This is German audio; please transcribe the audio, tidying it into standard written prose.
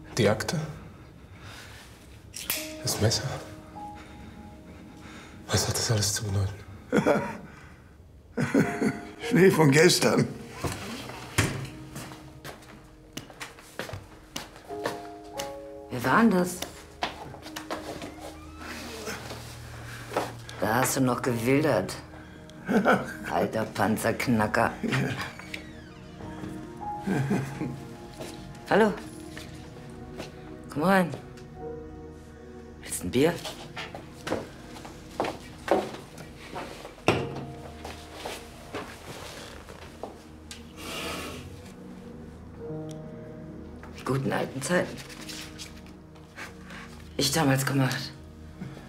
Die Akte? Das Messer? Was hat das alles zu bedeuten? Schnee von gestern. Wer war denn das? Da hast du noch gewildert. Alter Panzerknacker. Hallo. Komm rein. Willst ein Bier? Die guten alten Zeiten. Ich damals gemacht.